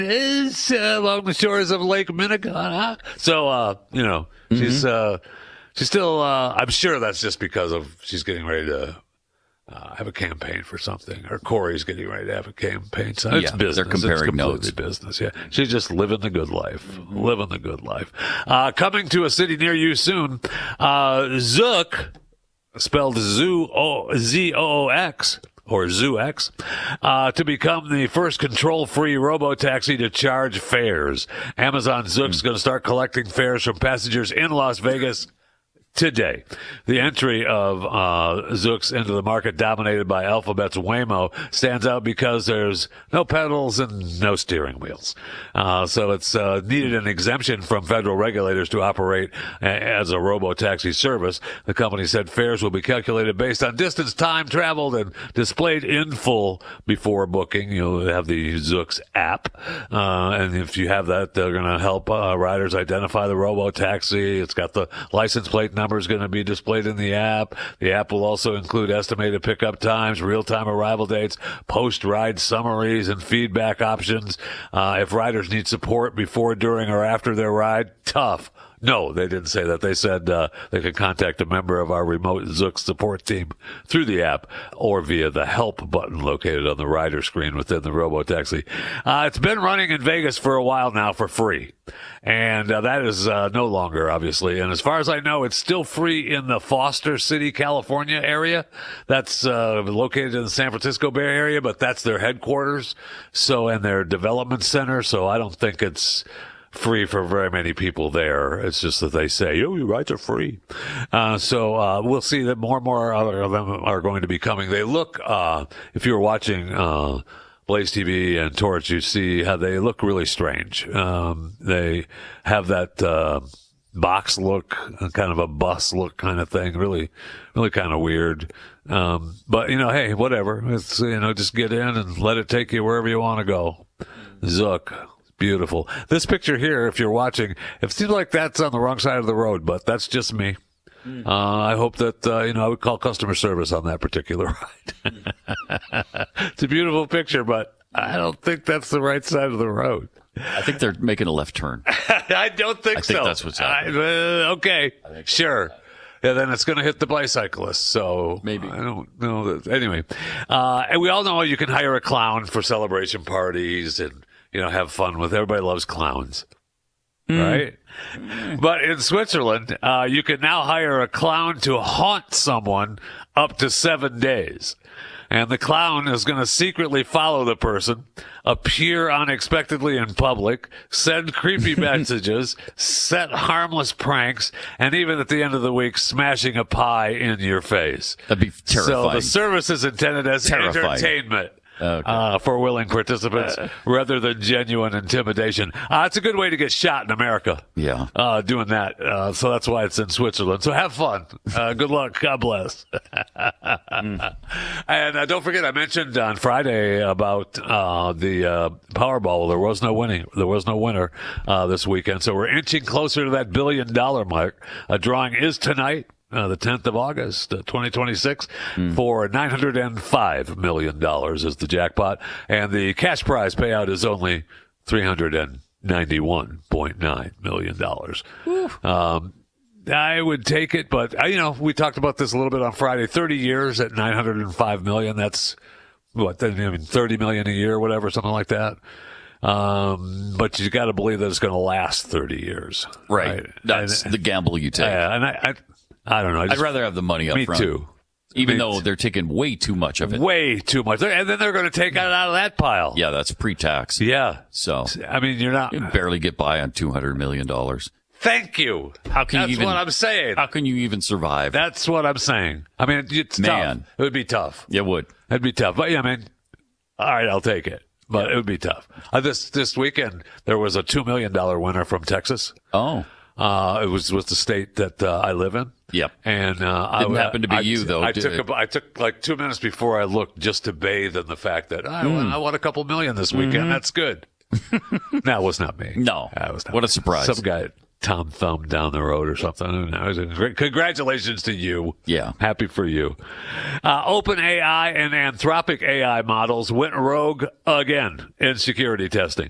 is along the shores of Lake Minnetonka. So, she's still, I'm sure that's just because of she's getting ready to have a campaign for something, or Corey's getting ready to have a campaign. So it's business. They're comparing notes. Business, yeah. She's just living the good life. Living the good life. Coming to a city near you soon, Zook, spelled Z-O-O-X, or ZooX, to become the first control-free robo-taxi to charge fares. Amazon Zook's going to start collecting fares from passengers in Las Vegas today. The entry of Zoox into the market, dominated by Alphabet's Waymo, stands out because there's no pedals and no steering wheels. So it's needed an exemption from federal regulators to operate as a robo-taxi service. The company said fares will be calculated based on distance, time traveled, and displayed in full before booking. You'll have the Zoox app, and if you have that, they're going to help riders identify the robo-taxi. It's got the license plate number is going to be displayed in the app. The app will also include estimated pickup times, real-time arrival dates, post-ride summaries, and feedback options. If riders need support before, during, or after their ride, tough. No, they didn't say that. They said they could contact a member of our remote Zook support team through the app or via the help button located on the rider screen within the robotaxi. It's been running in Vegas for a while now for free, and that is no longer, obviously. And as far as I know, it's still free in the Foster City, California area. That's located in the San Francisco Bay Area, but that's their headquarters, and their development center. So I don't think it's free for very many people there. It's just that they say, your rides are free. So we'll see that more and more of them are going to be coming. They look, if you're watching Blaze TV and Torch, you see how they look really strange. They have that box look, kind of a bus look kind of thing, really kind of weird. But, hey, whatever. It's, just get in and let it take you wherever you want to go. Zook. Beautiful. This picture here, if you're watching, it seems like that's on the wrong side of the road, but that's just me. I hope that, I would call customer service on that particular ride. It's a beautiful picture, but I don't think that's the right side of the road. I think they're making a left turn. I don't think so. I think that's what's happening. Okay, sure. Yeah, then it's going to hit the bicyclists. So maybe. I don't know. Anyway, and we all know you can hire a clown for celebration parties and, have fun with. Everybody loves clowns, right? But in Switzerland, you can now hire a clown to haunt someone up to 7 days. And the clown is going to secretly follow the person, appear unexpectedly in public, send creepy messages, set harmless pranks, and even at the end of the week, smashing a pie in your face. That'd be terrifying. So the service is intended as entertainment. Okay. For willing participants rather than genuine intimidation. It's a good way to get shot in America. Yeah. Doing that. So that's why it's in Switzerland. So have fun. Good luck. God bless. And don't forget, I mentioned on Friday about the Powerball. There was no winner this weekend. So we're inching closer to that $1 billion mark. A drawing is tonight. The 10th of August, 2026, for $905 million is the jackpot. And the cash prize payout is only $391.9 million. I would take it, but, we talked about this a little bit on Friday. 30 years at $905 million, that's, $30 million a year, whatever, something like that. But you got to believe that it's going to last 30 years. Right. That's the gamble you take. And I don't know. I'd rather have the money up front. Me too. Even though they're taking way too much of it. Way too much. And then they're going to take it out of that pile. Yeah, that's pre-tax. Yeah. So, you're not. You barely get by on $200 million. Thank you. That's what I'm saying. How can you even survive? That's what I'm saying. It's tough. It would be tough. It would. It'd be tough. But, all right, I'll take it. But it would be tough. This weekend, there was a $2 million winner from Texas. Oh. It was the state that I live in. Yep. And didn't happen to be you, though. I took like 2 minutes before I looked just to bathe in the fact that I won a couple million this weekend. That's good. No, it was not me. No. It was not what me. a surprise. Some guy Tom Thumb down the road or something. Who knows? Congratulations to you. Yeah. Happy for you. OpenAI and Anthropic AI models went rogue again in security testing.